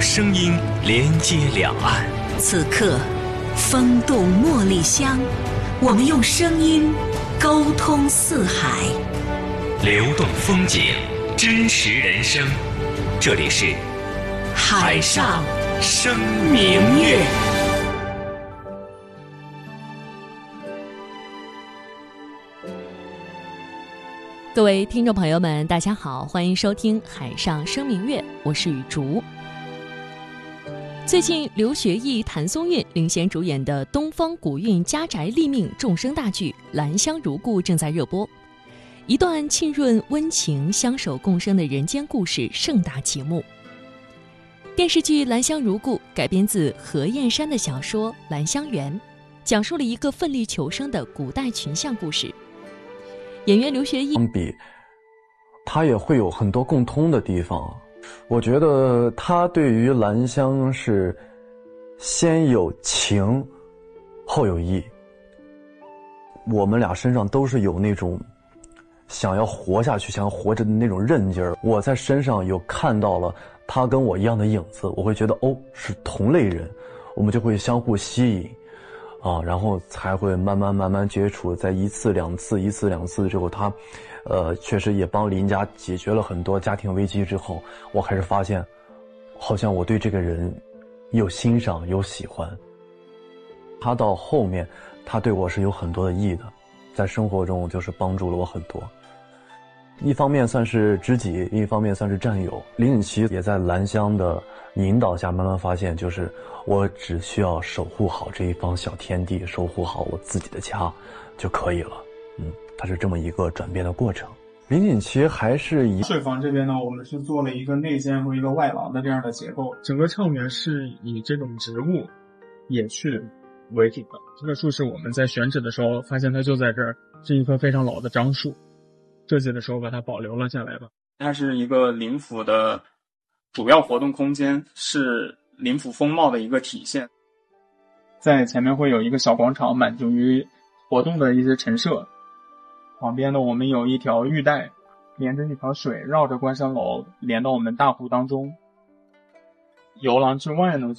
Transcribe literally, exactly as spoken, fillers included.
声音连接两岸。 此刻，风动茉莉香，我们用声音沟通四海。 流动风景，真实人生。这里是海上生明月。 各位听众朋友们，大家好，欢迎收听海上生明月，我是雨竹。最近刘学义、谭松韵领衔主演的东方古韵家宅立命众生大剧《兰香如故》正在热播，一段浸润温情、相守共生的人间故事盛大启幕。电视剧《兰香如故》改编自何燕山的小说《兰香园》，讲述了一个奋力求生的古代群像故事。演员刘学义比他也会有很多共通的地方，我觉得他对于兰香是先有情后有义，我们俩身上都是有那种想要活下去、想要活着的那种韧劲儿。我在身上有看到了他跟我一样的影子，我会觉得哦，是同类人，我们就会相互吸引啊，然后才会慢慢慢慢接触，在一次两次一次两次之后，他呃确实也帮林家解决了很多家庭危机之后，我开始发现好像我对这个人有欣赏有喜欢。他到后面他对我是有很多的益的，在生活中就是帮助了我很多，一方面算是知己，一方面算是战友。林锦琪也在兰香的引导下慢慢发现，就是我只需要守护好这一方小天地，守护好我自己的家就可以了。嗯，它是这么一个转变的过程。林锦琪还是以睡房这边呢，我们是做了一个内间和一个外廊的这样的结构，整个창园是以这种植物野趣为主的。这个树是我们在选址的时候发现它就在这儿，是一棵非常老的樟树，设计的时候把它保留了下来吧。它是一个林府的主要活动空间，是林府风貌的一个体现。在前面会有一个小广场，满足于活动的一些陈设。旁边呢，我们有一条玉带，连着一条水绕着观山楼连到我们大湖当中。游廊之外呢，